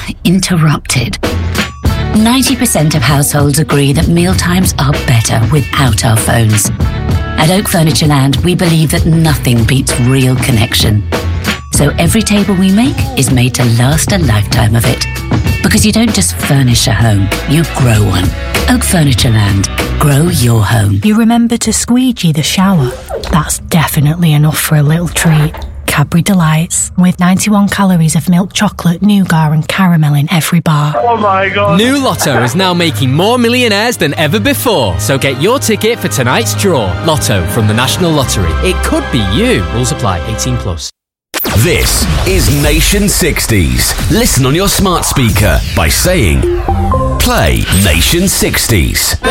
interrupted. 90% of households agree that mealtimes are better without our phones. At Oak Furnitureland, we believe that nothing beats real connection. So every table we make is made to last a lifetime of it. Because you don't just furnish a home, you grow one. Oak Furnitureland. Grow your home. You remember to squeegee the shower? That's definitely enough for a little treat. Cadbury Delights, with 91 calories of milk chocolate, nougat and caramel in every bar. Oh my God. New Lotto is now making more millionaires than ever before. So get your ticket for tonight's draw. Lotto from the National Lottery. It could be you. Rules apply. 18+. This is Nation 60s. Listen on your smart speaker by saying, play Nation 60s.